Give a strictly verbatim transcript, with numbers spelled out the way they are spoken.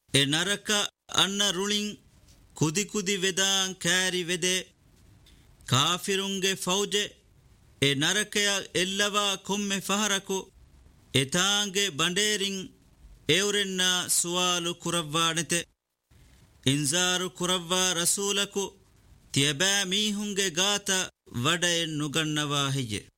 A ನರಕ ಅನ್ನ ರುಳಿಂ ಕುದಿ ಕುದಿ ವೆದಾಂ ಕ್ಯಾರಿ ವೆದೆ ಕಾಫಿರುಂಗೆ ಫೌಜೆ ಎ ನರಕಯ ಎಲ್ಲವ ಕೊಮ್ಮೆ ಫಹರಕು ಎತಾಂಗೆ ಬಂಡೇರಿಂ ಎವರೆನ್ನ ಸುವಾಲು ಕುರವ್ವಾಣೆತೆ ಇಂಜಾರು ಕುರವ್ವಾ ರಸೂಲಕು ತಿಯಬෑ ಮೀಹುಂಗೆ ಗಾತ ವಡ ಎನ್ನುಗನ್ನವಾ ಹೆಯ್ಯೆ.